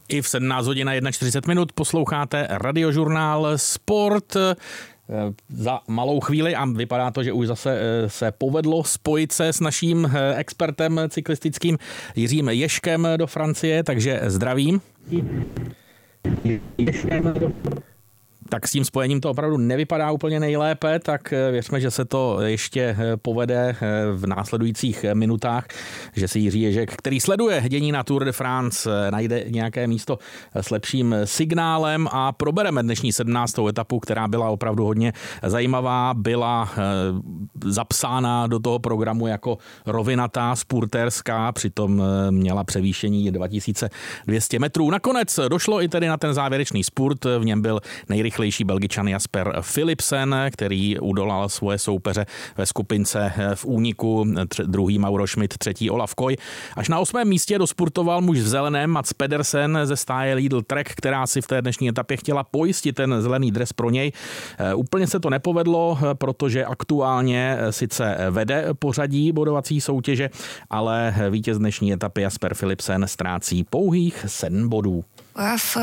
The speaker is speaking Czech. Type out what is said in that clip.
I v 17 hodin a 41 posloucháte radiožurnál Sport. Za malou chvíli a vypadá to, že už zase se povedlo spojit se s naším expertem cyklistickým Jiřím Ježkem do Francie, takže zdravím. Tak s tím spojením to opravdu nevypadá úplně nejlépe, tak věřme, že se to ještě povede v následujících minutách, že si Jiří Ježek, který sleduje dění na Tour de France, najde nějaké místo s lepším signálem a probereme dnešní 17. etapu, která byla opravdu hodně zajímavá, byla zapsána do toho programu jako rovinatá, spurterská, přitom měla převýšení 2200 metrů. Nakonec došlo i tedy na ten závěrečný spurt, v něm byl nejrychlejší Belgičan Jasper Philipsen, který udolal svoje soupeře ve skupince v úniku, druhý Mauro Schmidt, třetí Olaf Koy. Až na 8. místě dospurtoval muž v zeleném Mats Pedersen ze stáje Lidl Trek, která si v té dnešní etapě chtěla pojistit ten zelený dres pro něj. Úplně se to nepovedlo, protože aktuálně sice vede pořadí bodovací soutěže, ale vítěz dnešní etapy Jasper Philipsen ztrácí pouhých 7 bodů.